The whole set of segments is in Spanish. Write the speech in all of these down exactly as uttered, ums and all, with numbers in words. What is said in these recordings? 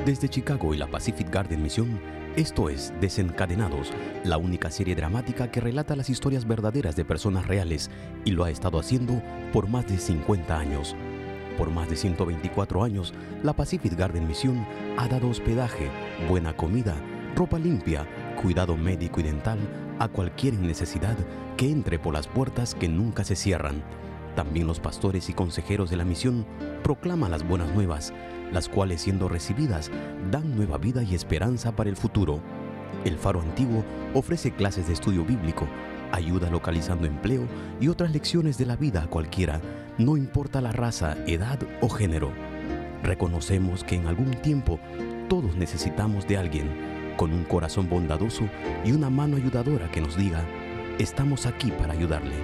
Desde Chicago y la Pacific Garden Mission, esto es Desencadenados, la única serie dramática que relata las historias verdaderas de personas reales y lo ha estado haciendo por más de cincuenta años. Por más de ciento veinticuatro años, la Pacific Garden Mission ha dado hospedaje, buena comida, ropa limpia, cuidado médico y dental a cualquier necesidad que entre por las puertas que nunca se cierran. También los pastores y consejeros de la misión proclaman las buenas nuevas, las cuales siendo recibidas dan nueva vida y esperanza para el futuro. El Faro Antiguo ofrece clases de estudio bíblico, ayuda localizando empleo y otras lecciones de la vida a cualquiera, no importa la raza, edad o género. Reconocemos que en algún tiempo todos necesitamos de alguien con un corazón bondadoso y una mano ayudadora que nos diga: estamos aquí para ayudarle.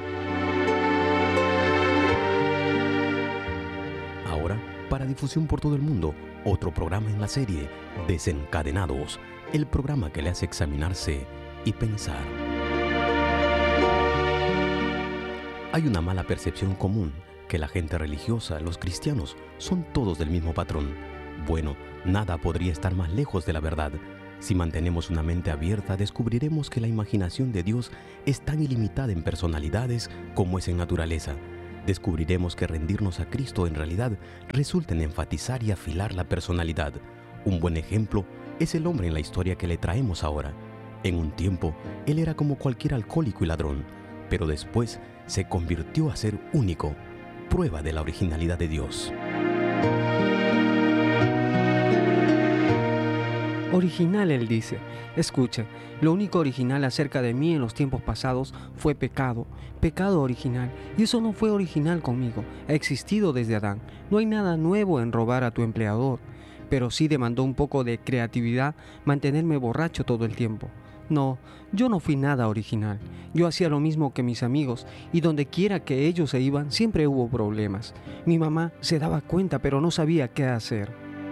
Ahora, para difusión por todo el mundo, otro programa en la serie Desencadenados, el programa que le hace examinarse y pensar. Hay una mala percepción común, que la gente religiosa, los cristianos, son todos del mismo patrón. Bueno, nada podría estar más lejos de la verdad. Si mantenemos una mente abierta, descubriremos que la imaginación de Dios es tan ilimitada en personalidades como es en naturaleza. Descubriremos que rendirnos a Cristo en realidad resulta en enfatizar y afilar la personalidad. Un buen ejemplo es el hombre en la historia que le traemos ahora. En un tiempo, él era como cualquier alcohólico y ladrón, pero después se convirtió a ser único, prueba de la originalidad de Dios. Original, él dice. Escuche, lo único original acerca de mí en los tiempos pasados fue pecado, pecado original, y eso no fue original conmigo, ha existido desde Adán. No hay nada nuevo en robar a tu empleador, pero sí demandó un poco de creatividad mantenerme borracho todo el tiempo. No, yo no fui nada original. Yo hacía lo mismo que mis amigos y donde quiera que ellos se iban siempre hubo problemas. Mi mamá se daba cuenta pero no sabía qué hacer.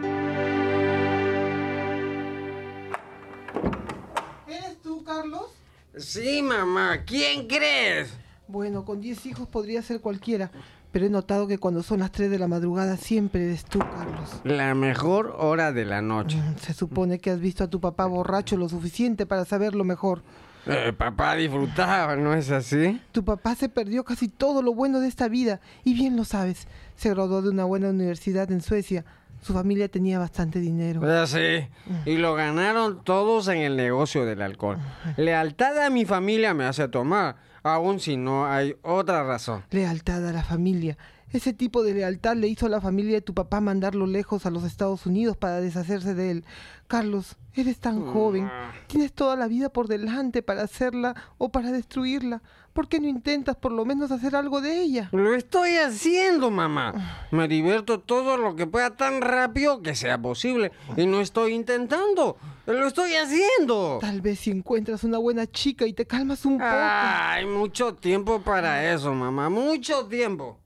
¿Eres tú, Carlos? Sí, mamá. ¿Quién crees? Bueno, con diez hijos podría ser cualquiera, pero he notado que cuando son las tres de la madrugada siempre eres tú, Carlos. La mejor hora de la noche. Mm, Se supone que has visto a tu papá borracho lo suficiente para saberlo mejor. Eh, papá disfrutaba, ¿no es así? Tu papá se perdió casi todo lo bueno de esta vida, y bien lo sabes. Se graduó de una buena universidad en Suecia. Su familia tenía bastante dinero. Ya sí, y lo ganaron todos en el negocio del alcohol. Lealtad a mi familia me hace tomar, aun si no hay otra razón. Lealtad a la familia. Ese tipo de lealtad le hizo a la familia de tu papá mandarlo lejos a los Estados Unidos para deshacerse de él. Carlos, eres tan joven. Tienes toda la vida por delante para hacerla o para destruirla. ¿Por qué no intentas por lo menos hacer algo de ella? Lo estoy haciendo, mamá. Me divierto todo lo que pueda tan rápido que sea posible. Y no estoy intentando. Lo estoy haciendo. Tal vez si encuentras una buena chica y te calmas un poco. Hay mucho tiempo para eso, mamá. Mucho tiempo.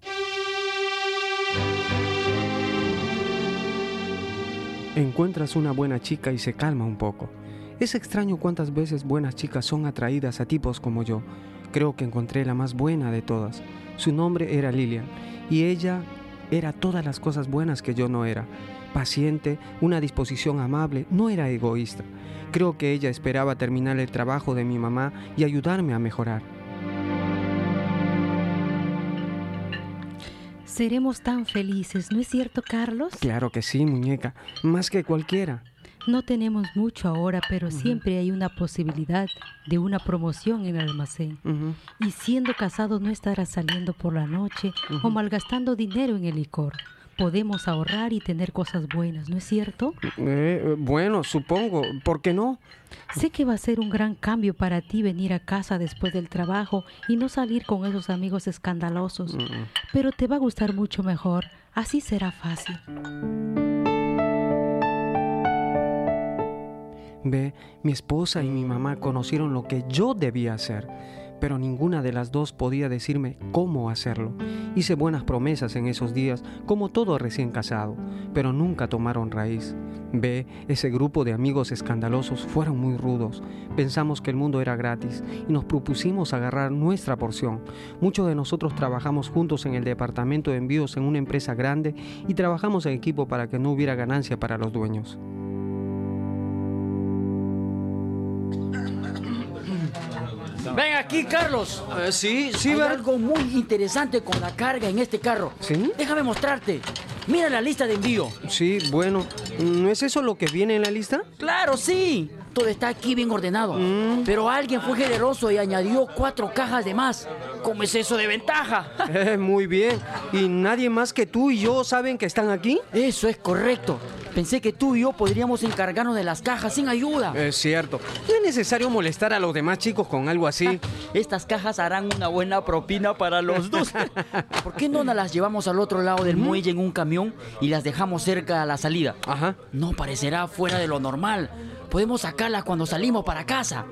Encuentras una buena chica y se calma un poco. Es extraño cuántas veces buenas chicas son atraídas a tipos como yo. Creo que encontré la más buena de todas. Su nombre era Lilian y ella era todas las cosas buenas que yo no era. Paciente, una disposición amable, no era egoísta. Creo que ella esperaba terminar el trabajo de mi mamá y ayudarme a mejorar. Seremos tan felices, ¿no es cierto, Carlos? Claro que sí, muñeca, más que cualquiera. No tenemos mucho ahora, pero uh-huh. siempre hay una posibilidad de una promoción en el almacén. Uh-huh. Y siendo casados no estarás saliendo por la noche uh-huh. o malgastando dinero en el licor. Podemos ahorrar y tener cosas buenas, ¿no es cierto? Eh, bueno, supongo. ¿Por qué no? Sé que va a ser un gran cambio para ti venir a casa después del trabajo y no salir con esos amigos escandalosos. Uh-uh. Pero te va a gustar mucho mejor. Así será fácil. Ve, mi esposa y mi mamá conocieron lo que yo debía hacer, pero ninguna de las dos podía decirme cómo hacerlo. Hice buenas promesas en esos días, como todo recién casado, pero nunca tomaron raíz. Ve, ese grupo de amigos escandalosos fueron muy rudos. Pensamos que el mundo era gratis y nos propusimos agarrar nuestra porción. Muchos de nosotros trabajamos juntos en el departamento de envíos en una empresa grande y trabajamos en equipo para que no hubiera ganancia para los dueños. Ven aquí, Carlos. Uh, sí, sí, Hay Bart. algo muy interesante con la carga en este carro. ¿Sí? Déjame mostrarte. Mira la lista de envío. Sí, bueno, ¿no es eso lo que viene en la lista? Claro, sí. Todo está aquí bien ordenado. Mm. Pero alguien fue generoso y añadió cuatro cajas de más. ¿Cómo es eso de ventaja? Eh, muy bien. ¿Y nadie más que tú y yo saben que están aquí? Eso es correcto. Pensé que tú y yo podríamos encargarnos de las cajas sin ayuda. Es cierto. No es necesario molestar a los demás chicos con algo así. Estas cajas harán una buena propina para los dos. ¿Por qué no nos las llevamos al otro lado del muelle en un camión y las dejamos cerca a la salida? Ajá. No parecerá fuera de lo normal. Podemos sacarlas cuando salimos para casa.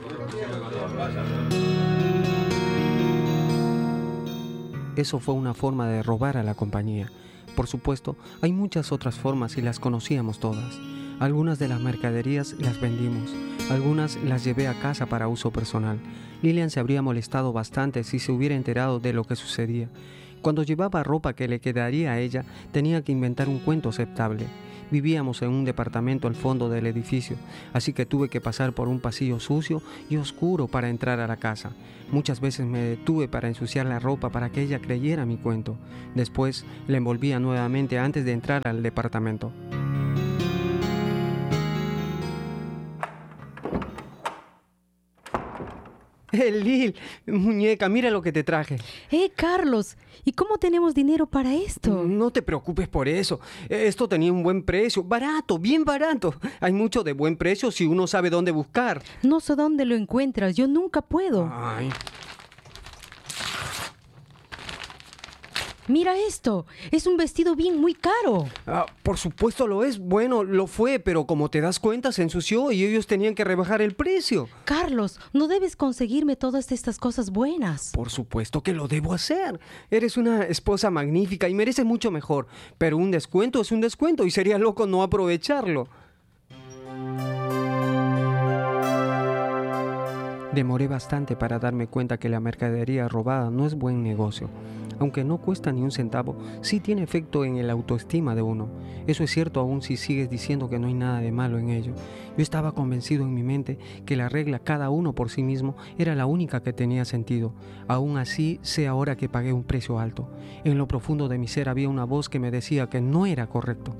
Eso fue una forma de robar a la compañía. Por supuesto, hay muchas otras formas y las conocíamos todas. Algunas de las mercaderías las vendimos, algunas las llevé a casa para uso personal. Lilian se habría molestado bastante si se hubiera enterado de lo que sucedía. Cuando llevaba ropa que le quedaría a ella, tenía que inventar un cuento aceptable. Vivíamos en un departamento al fondo del edificio, así que tuve que pasar por un pasillo sucio y oscuro para entrar a la casa. Muchas veces me detuve para ensuciar la ropa para que ella creyera mi cuento. Después la envolvía nuevamente antes de entrar al departamento. Eh, Lil, muñeca, mira lo que te traje. ¡Eh, Carlos! ¿Y cómo tenemos dinero para esto? No te preocupes por eso. Esto tenía un buen precio. Barato, bien barato. Hay mucho de buen precio si uno sabe dónde buscar. No sé dónde lo encuentras. Yo nunca puedo. Ay. Mira esto. Es un vestido bien muy caro. Ah, por supuesto lo es. Bueno, lo fue, pero como te das cuenta, se ensució y ellos tenían que rebajar el precio. Carlos, no debes conseguirme todas estas cosas buenas. Por supuesto que lo debo hacer. Eres una esposa magnífica y mereces mucho mejor. Pero un descuento es un descuento y sería loco no aprovecharlo. Demoré bastante para darme cuenta que la mercadería robada no es buen negocio. Aunque no cuesta ni un centavo, sí tiene efecto en el autoestima de uno. Eso es cierto aún si sigues diciendo que no hay nada de malo en ello. Yo estaba convencido en mi mente que la regla cada uno por sí mismo era la única que tenía sentido. Aún así, sé ahora que pagué un precio alto. En lo profundo de mi ser había una voz que me decía que no era correcto.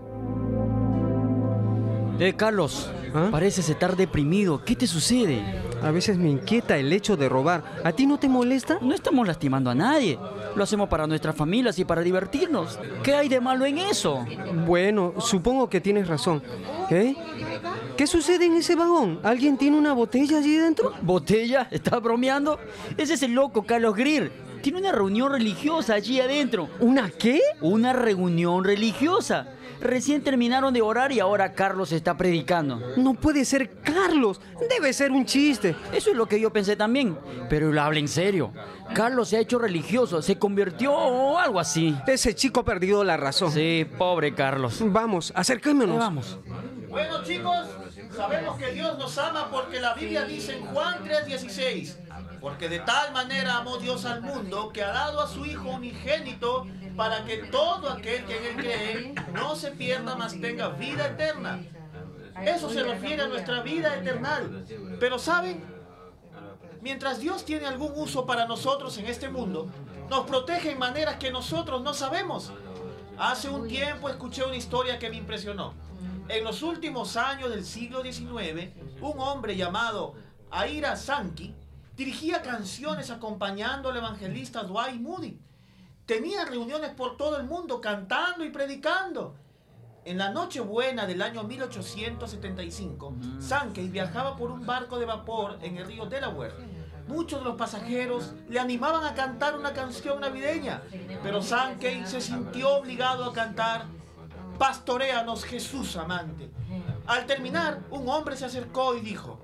Eh, Carlos, ¿Ah? pareces estar deprimido. ¿Qué te sucede? A veces me inquieta el hecho de robar. ¿A ti no te molesta? No estamos lastimando a nadie. Lo hacemos para nuestras familias y para divertirnos. ¿Qué hay de malo en eso? Bueno, supongo que tienes razón. ¿Eh? ¿Qué sucede en ese vagón? ¿Alguien tiene una botella allí dentro? ¿Botella? ¿Estás bromeando? Ese es el loco Carlos Greer. Tiene una reunión religiosa allí adentro. ¿Una qué? Una reunión religiosa. Recién terminaron de orar y ahora Carlos está predicando. No puede ser Carlos. Debe ser un chiste. Eso es lo que yo pensé también. Pero él habla en serio. Carlos se ha hecho religioso. Se convirtió o algo así. Ese chico ha perdido la razón. Sí, pobre Carlos. Vamos, acerquémonos. Eh, vamos. Bueno, chicos, sabemos que Dios nos ama porque la Biblia dice en Juan tres dieciséis: porque de tal manera amó Dios al mundo que ha dado a su Hijo unigénito para que todo aquel que en él cree no se pierda, mas tenga vida eterna. Eso se refiere a nuestra vida eterna. Pero ¿saben? Mientras Dios tiene algún uso para nosotros en este mundo, nos protege en maneras que nosotros no sabemos. Hace un tiempo escuché una historia que me impresionó. En los últimos años del siglo diecinueve, un hombre llamado Ira Sankey dirigía canciones acompañando al evangelista Dwight Moody. Tenía reuniones por todo el mundo cantando y predicando. En la Nochebuena del año mil ochocientos setenta y cinco, Sankey viajaba por un barco de vapor en el río Delaware. Muchos de los pasajeros le animaban a cantar una canción navideña, pero Sankey se sintió obligado a cantar "Pastoréanos, Jesús amante". Al terminar, un hombre se acercó y dijo: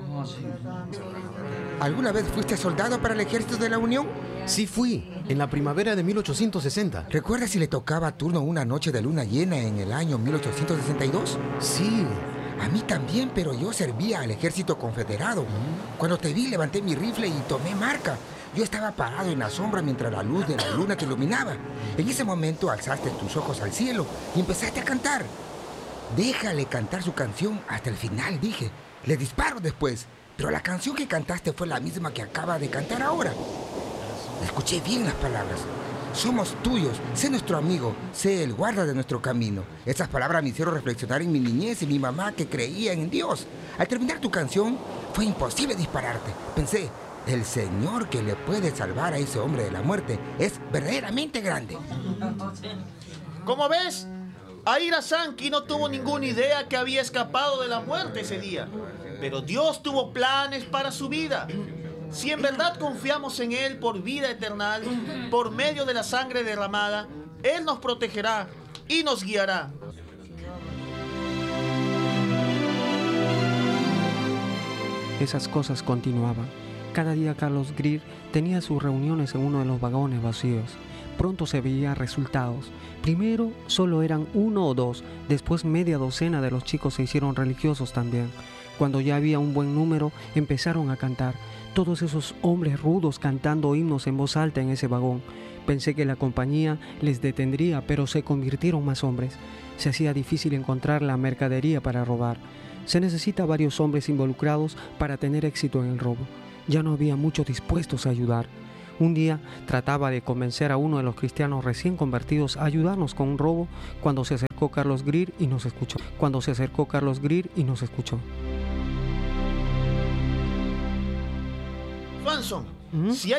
¿alguna vez fuiste soldado para el ejército de la Unión? Sí fui, en la primavera de mil ochocientos sesenta. ¿Recuerdas si le tocaba turno una noche de luna llena en el año mil ochocientos sesenta y dos? Sí. A mí también, pero yo servía al ejército confederado. Cuando te vi, levanté mi rifle y tomé marca. Yo estaba parado en la sombra mientras la luz de la luna te iluminaba. En ese momento alzaste tus ojos al cielo y empezaste a cantar. Déjale cantar su canción hasta el final, dije. Le disparo después. pero la canción que cantaste fue la misma que acaba de cantar ahora. Escuché bien las palabras. Somos tuyos, sé nuestro amigo, sé el guarda de nuestro camino. Esas palabras me hicieron reflexionar en mi niñez y mi mamá que creían en Dios. Al terminar tu canción, fue imposible dispararte. Pensé, el Señor que le puede salvar a ese hombre de la muerte es verdaderamente grande. Como ves, Aira Sankey no tuvo ninguna idea que había escapado de la muerte ese día. Pero Dios tuvo planes para su vida. Si en verdad confiamos en Él por vida eterna, por medio de la sangre derramada, Él nos protegerá y nos guiará. Esas cosas continuaban. Cada día Carlos Greer tenía sus reuniones en uno de los vagones vacíos. Pronto se veían resultados. Primero solo eran uno o dos, después media docena de los chicos se hicieron religiosos también. Cuando ya había un buen número, empezaron a cantar. Todos esos hombres rudos cantando himnos en voz alta en ese vagón. Pensé que la compañía les detendría, pero se convirtieron más hombres. Se hacía difícil encontrar la mercadería para robar. Se necesita varios hombres involucrados para tener éxito en el robo. Ya no había muchos dispuestos a ayudar. Un día trataba de convencer a uno de los cristianos recién convertidos a ayudarnos con un robo cuando se acercó Carlos Greer y nos escuchó. Cuando se acercó Carlos Greer y nos escuchó. Swanson, ¿Mm? si hay